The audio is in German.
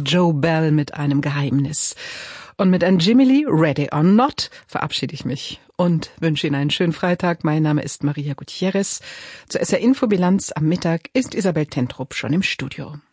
Joe Bell mit einem Geheimnis. Und mit einem Jimmy Lee, Ready or Not, verabschiede ich mich und wünsche Ihnen einen schönen Freitag. Mein Name ist Maria Gutierrez. Zur SR-Info-Bilanz am Mittag ist Isabel Tentrup schon im Studio.